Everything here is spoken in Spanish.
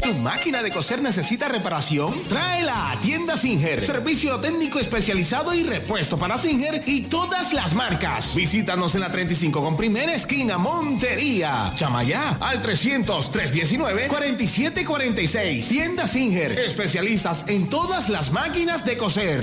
¿Tu máquina de coser necesita reparación? Tráela a Tienda Singer. Servicio técnico especializado y repuesto para Singer y todas las marcas. Visítanos en la 35 con primera esquina, Montería. Llama ya al 300-319-4746. Tienda Singer. Especialistas en todas las máquinas de coser.